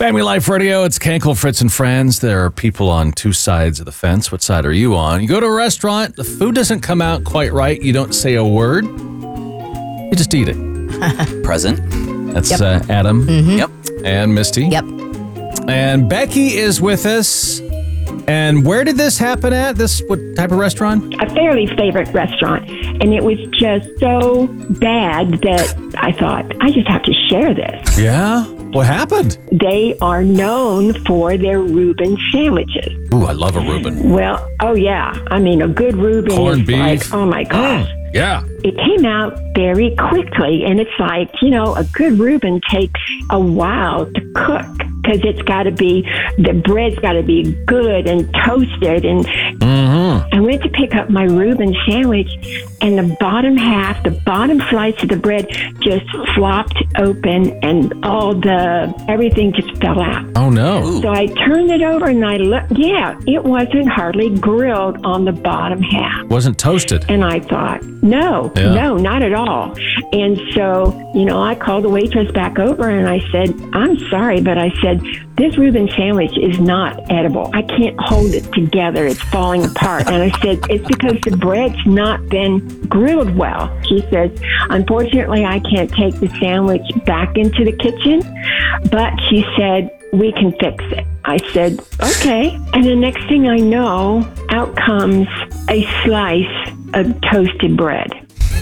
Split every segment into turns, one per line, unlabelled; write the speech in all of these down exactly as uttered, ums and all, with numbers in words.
Family Life Radio, it's Kenkel, Fritz, and Friends. There are people on two sides of the fence. What side are you on? You go to a restaurant, the food doesn't come out quite right. You don't say a word. You just eat it.
Present.
That's
yep.
uh, Adam.
Mm-hmm. Yep.
And Misty.
Yep.
And Becky is with us. And where did this happen at? This what type of restaurant?
A fairly favorite restaurant. And it was just so bad that I thought, I just have to share this.
Yeah? What happened?
They are known for their Reuben sandwiches.
Ooh, I love a Reuben.
Well, oh yeah. I mean, a good Reuben
Corned
is
beef.
like, oh my gosh.
Mm, yeah.
It came out very quickly, and it's like, you know, a good Reuben takes a while to cook because it's got to be, the bread's got to be good and toasted. And
mm-hmm.
I went to pick up my Reuben sandwich, and the bottom half, the bottom slice of the bread just flopped open, and all the, everything just fell out.
Oh, no.
So I turned it over, and I looked, yeah, it wasn't hardly grilled on the bottom half.
Wasn't toasted.
And I thought, no,
yeah.
no, not at all. And so, you know, I called the waitress back over and I said, I'm sorry, but I said, this Reuben sandwich is not edible. I can't hold it together. It's falling apart. And I said, it's because the bread's not been grilled well. She says, unfortunately, I can't take the sandwich back into the kitchen, but she said, we can fix it. I said, okay. And the next thing I know, out comes a slice of toasted bread.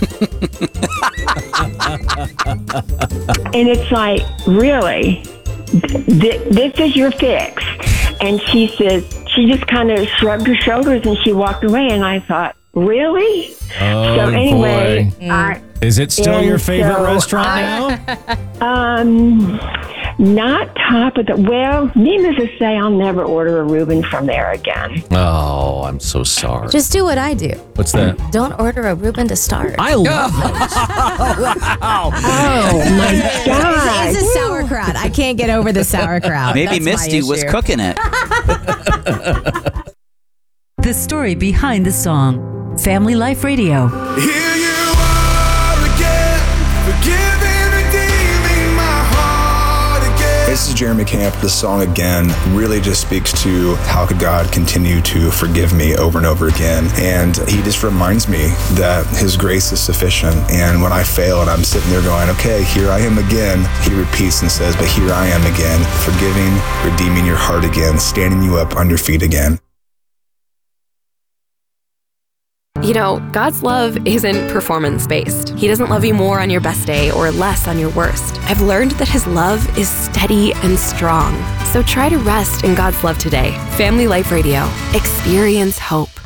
And it's like, really? Th- this is your fix? And she says, she just kind of shrugged her shoulders and she walked away. And I thought, really?
Oh,
so anyway,
boy.
I,
is it still your favorite
so
restaurant
I,
now?
Um, not top of the, well, needless to say, I'll never order a Reuben from there again.
Oh, I'm so sorry.
Just do what I do.
What's that?
Don't order a Reuben to start.
I love those.
Wow. Oh, my God.
It's a sauerkraut. I can't get over the sauerkraut.
Maybe
That's my
Misty was
issue.
cooking it.
The story behind the song. Family Life Radio.
Here you are again, forgiving, redeeming my heart again. This is Jeremy Camp. The song again really just speaks to how could God continue to forgive me over and over again. And he just reminds me that his grace is sufficient. And when I fail and I'm sitting there going, okay, here I am again, he repeats and says, but here I am again, forgiving, redeeming your heart again, standing you up on your feet again.
You know, God's love isn't performance-based. He doesn't love you more on your best day or less on your worst. I've learned that his love is steady and strong. So try to rest in God's love today. Family Life Radio. Experience hope.